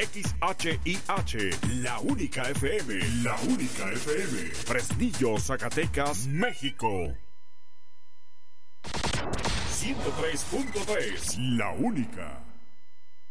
XHIH, la única FM. La única FM. Fresnillo, Zacatecas, México. 103.3, la única.